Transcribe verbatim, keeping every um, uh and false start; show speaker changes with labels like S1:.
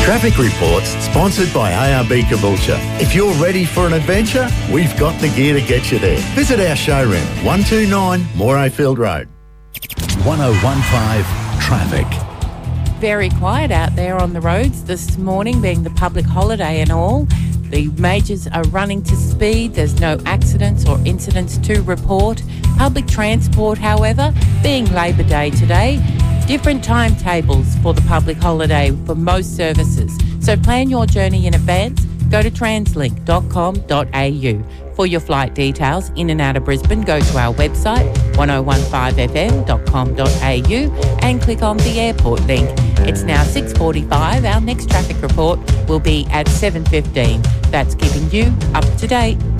S1: Traffic Reports, sponsored by A R B Caboolture. If you're ready for an adventure, we've got the gear to get you there. Visit our showroom, one two nine Morayfield Road.
S2: one oh one point five Traffic.
S3: Very quiet out there on the roads this morning, being the public holiday and all. The majors are running to speed. There's no accidents or incidents to report. Public transport, however, being Labor Day today, different timetables for the public holiday for most services. So plan your journey in advance. Go to translink dot com dot a u. For your flight details in and out of Brisbane, go to our website, ten fifteen f m dot com dot a u, and click on the airport link. It's now six forty-five. Our next traffic report will be at seven fifteen. That's keeping you up to date.